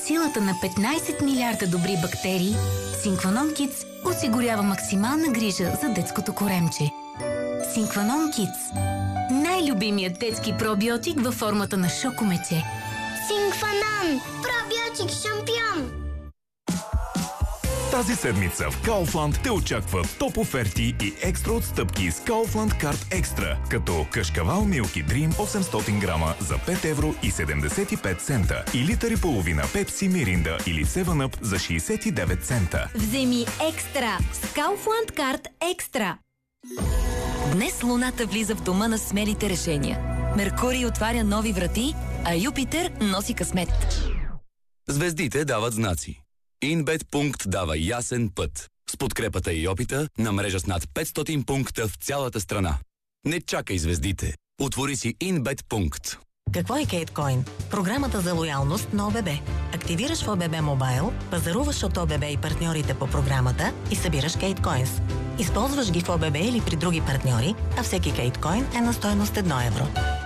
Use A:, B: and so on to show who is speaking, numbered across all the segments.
A: силата на 15 милиарда добри бактерии, Синкванон Kids осигурява максимална грижа за детското коремче. Синкванон Kids. Най-любимият детски пробиотик във формата на шокомече.
B: Синкванон! Пробиотик шампион!
C: Тази седмица в Kaufland те очаква топ оферти и екстра отстъпки с Kaufland Card Extra, като кашкавал Milky Dream 800 грама за 5 евро и 75 цента и литър и половина Pepsi, Mirinda или 7-Up за 69 цента.
D: Вземи екстра с Kaufland Card Extra. Днес Луната влиза в дома на смелите решения. Меркурий отваря нови врати, а Юпитер носи късмет.
E: Звездите дават знаци. InBet дава ясен път. С подкрепата и опита на мрежа с над 500 пункта в цялата страна. Не чакай звездите. Отвори си InBet.
F: Какво е KateCoin? Програмата за лоялност на ОББ. Активираш в ОББ Мобайл, пазаруваш от ОББ и партньорите по програмата и събираш KateCoins. Използваш ги в ОББ или при други партньори, а всеки KateCoin е на стойност 1 евро.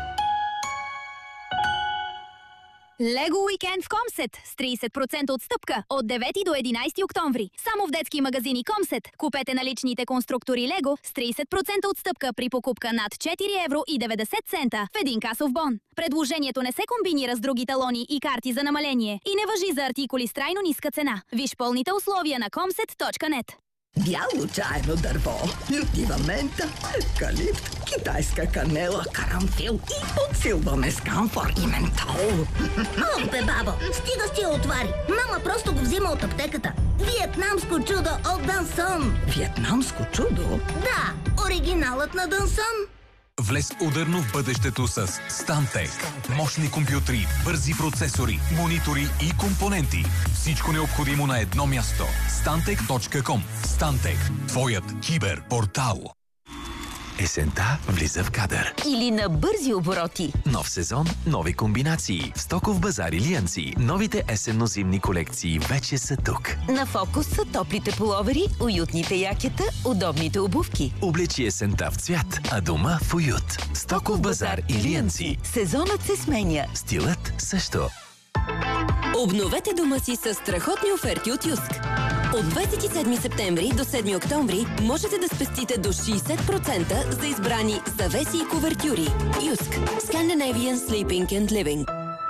G: Лего уикенд в Комсет с 30% отстъпка от 9 до 11 октомври. Само в детски магазини Комсет. Купете наличните конструктори Лего с 30% отстъпка при покупка над 4 евро и 90 цента в един касов бон. Предложението не се комбинира с други талони и карти за намаление и не важи за артикули с трайно ниска цена. Виж пълните условия на comset.net.
H: Бяло чайно дърво, лютива мента, евкалипт, китайска канела, карамфил и подсилваме с камфор и ментол.
B: О, бе, бабо, стига с тия отвари. Мама просто го взима от аптеката. Виетнамско чудо от Дансон.
H: Виетнамско чудо?
B: Да, оригиналът на Дансон.
I: Влез ударно в бъдещето с Stantec. Мощни компютри, бързи процесори, монитори и компоненти. Всичко необходимо на едно място. Stantec.com. Stantec. Твоят киберпортал.
J: Есента влиза в кадър.
D: Или на бързи обороти.
J: Нов сезон, нови комбинации. В Стоков базар Илианци. Новите есенно-зимни колекции вече са тук.
D: На фокус са топлите пуловери, уютните якета, удобните обувки.
J: Облечи есента в цвят, а дома в уют. Стоков базар Илианци.
D: Сезонът се сменя.
J: Стилът също.
D: Обновете дома си с страхотни оферти от Юск. От 27 септември до 7 октомври можете да спестите до 60% за избрани завеси и кувертюри. Юск. Scandinavian Sleeping and Living.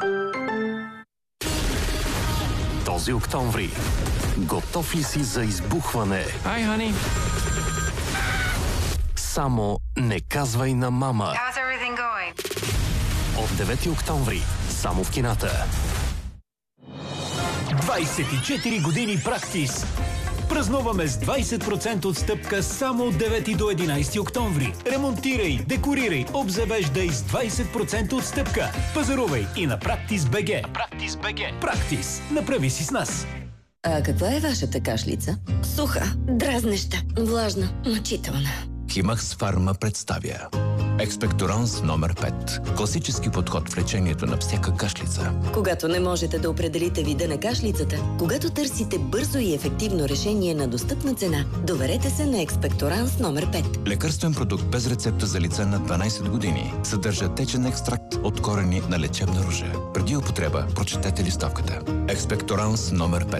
J: Този октомври. Готов ли си за избухване?
K: Hi, honey.
J: Само не казвай на мама.
K: How's everything going?
J: От 9 октомври. Само в кината.
L: 24 години Практис. Празнуваме с 20% отстъпка само от 9 до 11 октомври. Ремонтирай, декорирай, обзавеждай с 20% отстъпка. Пазарувай и на Практис БГ. Практис. Направи си с нас.
D: А каква е вашата кашлица?
M: Суха, дразнеща, влажна, мъчителна.
N: Химакс Фарма представя Експекторанс номер 5. Класически подход в лечението на всяка кашлица.
M: Когато не можете да определите вида на кашлицата, когато търсите бързо и ефективно решение на достъпна цена, доверете се на Експекторанс номер 5.
N: Лекарствен продукт без рецепта за лица на 12 години. Съдържа течен екстракт от корени на лечебна ружа. Преди употреба прочетете листовката. Експекторанс номер 5.